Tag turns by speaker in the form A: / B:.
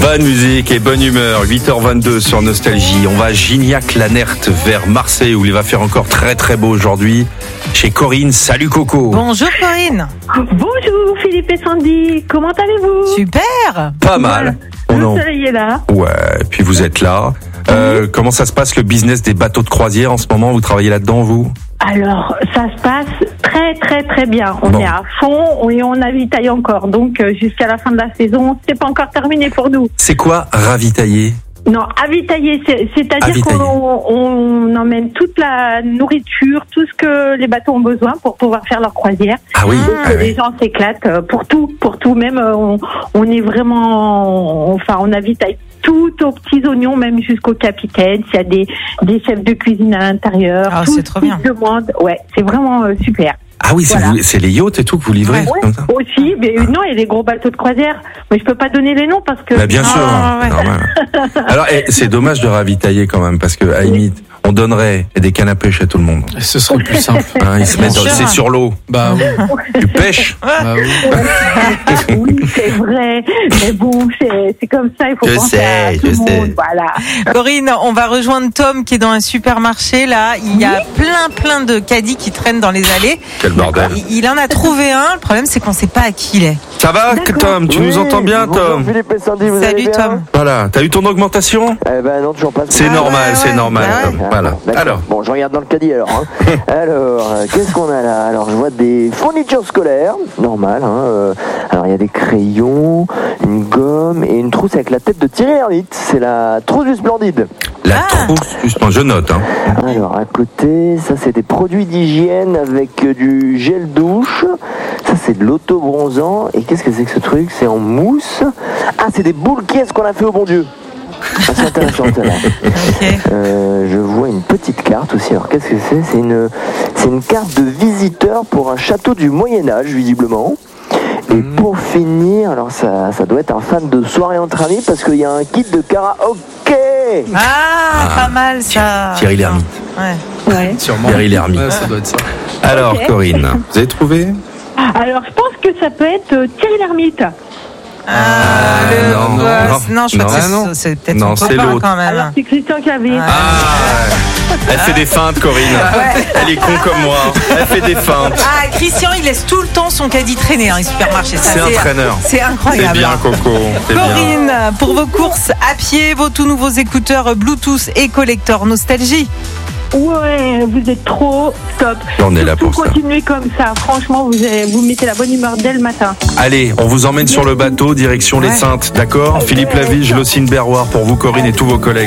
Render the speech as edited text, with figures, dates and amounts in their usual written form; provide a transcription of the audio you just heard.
A: Bonne musique et bonne humeur, 8h22 sur Nostalgie. On va à Gignac-Lanert vers Marseille où il va faire encore très très beau aujourd'hui. Chez Corinne, salut Coco.
B: Bonjour Corinne.
C: Bonjour Philippe et Sandy, comment allez-vous?
B: Super.
A: Pas mal.
C: Le soleil est là.
A: Ouais, et puis vous êtes là. Comment ça se passe le business des bateaux de croisière en ce moment? Vous travaillez là-dedans vous?
C: Alors, ça se passe très très très bien. On
A: Bon.
C: est à fond et on avitaille encore. Donc, jusqu'à la fin de la saison, c'est pas encore terminé pour nous.
A: C'est quoi ravitailler?
C: Non, avitailler, c'est-à-dire
A: Avitailler.
C: qu'on emmène toute la nourriture, tout ce que les bateaux ont besoin pour pouvoir faire leur croisière.
A: Ah oui,
C: Que les gens s'éclatent pour tout. Même, on est vraiment, on avitaille tout aux petits oignons, même jusqu'au capitaine. S'il y a des chefs de cuisine à l'intérieur,
B: Ah,
C: tout
B: c'est trop bien.
C: le monde. Ouais, c'est vraiment super.
A: Ah oui,
C: Voilà.
A: c'est les yachts et tout que vous livrez
B: Ouais.
A: comme ça?
C: Aussi, mais non, il y a des gros bateaux de croisière. Mais je peux pas donner les noms parce que.
A: Bah, bien sûr,
B: Ah, ouais.
A: normal. Alors, c'est dommage de ravitailler quand même, parce que à la limite, on donnerait des cannes à pêche à tout le monde.
D: Ce serait le plus simple.
A: Hein, ils se mettent,
B: sûr.
A: c'est sur l'eau.
D: Bah oui.
A: Tu pêches.
D: Bah oui.
C: Oui, c'est vrai. Mais bon, c'est comme ça. Il faut
A: Je
C: penser
A: sais,
C: à tout
A: je
C: le
A: sais.
C: monde. Voilà.
B: Corinne, on va rejoindre Tom qui est dans un supermarché là. Il y a plein de caddies qui traînent dans les allées.
A: Quel bordel.
B: Il en a trouvé un. Le problème c'est qu'on sait pas à qui il est.
A: Ça va,
C: D'accord.
A: Tom? Tu nous entends bien,
E: Bonjour
A: Tom?
E: Philippe et Sandy, vous allez
B: Salut
E: bien?
B: Tom.
A: Voilà. T'as eu ton augmentation?
E: Eh ben non, toujours pas.
A: C'est
B: Ah,
A: normal,
B: ouais,
A: c'est
B: ouais.
A: normal,
B: Bah
A: Tom.
B: ouais.
A: Voilà.
E: D'accord.
A: Alors.
E: Bon, je regarde dans le caddie alors. Alors, qu'est-ce qu'on a là? Alors, je vois des fournitures scolaires, normal. Alors, il y a des crayons, une gomme et une trousse avec la tête de Thierry Lhermitte. C'est la trousse du Splendide.
A: La
B: Ah.
A: trousse, justement, je note, hein.
E: Alors, à côté, ça c'est des produits d'hygiène avec du gel douche. Ça c'est de l'auto-bronzant. Et qu'est-ce que c'est que ce truc? C'est en mousse. Ah, c'est des boules caisses qu'on a fait au bon Dieu. Ah, c'est intéressant, celle-là.
B: Ok.
E: Je vois une petite carte aussi. Alors qu'est-ce que c'est? C'est une carte de visiteur pour un château du Moyen-Âge, visiblement. Et pour finir, alors ça doit être un fan de soirée entre amis parce qu'il y a un kit de karaoké.
B: Pas mal ça.
A: Thierry Lhermitte.
B: Ouais.
C: Ouais.
D: Sûrement.
A: Thierry Lhermitte.
D: Ouais, ça doit être ça.
A: Alors,
C: Ok.
A: Corinne, vous avez trouvé?
C: Alors, je pense que ça peut être Thierry Lhermitte.
B: Le
A: non,
B: gosse.
A: non,
B: Non, je crois que
A: non.
B: c'est peut-être
A: Non,
B: son
A: c'est
B: copain
A: l'autre.
B: quand même.
C: Alors, c'est Christian Clavier.
A: Elle fait des feintes, Corinne. Elle est con comme moi. Elle fait des feintes.
B: Ah, Christian, il laisse tout le temps son caddie traîner dans les supermarchés. Ça,
A: C'est un traîneur.
B: C'est
A: C'est
B: incroyable.
A: bien, Coco. C'est bien.
B: Corinne, pour vos courses à pied, vos tout nouveaux écouteurs Bluetooth et collector Nostalgie.
C: Ouais, vous êtes trop top.
A: On est là
C: Surtout
A: pour ça.
C: continuez comme ça. Franchement, vous mettez la bonne humeur dès le matin.
A: Allez, on vous emmène sur le bateau, direction les
B: Ouais.
A: Saintes, d'accord? Philippe Lavige, Locine Berroir pour vous, Corinne et tous vos collègues.